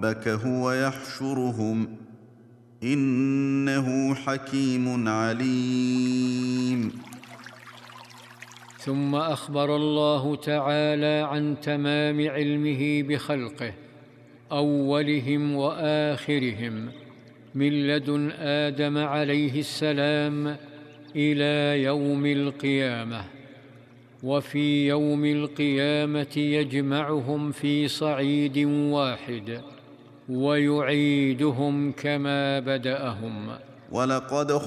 ربك هو يحشرهم إنه حكيم عليم. ثم أخبر الله تعالى عن تمام علمه بخلقه أولهم وآخرهم من لدن آدم عليه السلام إلى يوم القيامة، وفي يوم القيامة يجمعهم في صعيد واحد ويعيدهم كما بدأهم. ولقد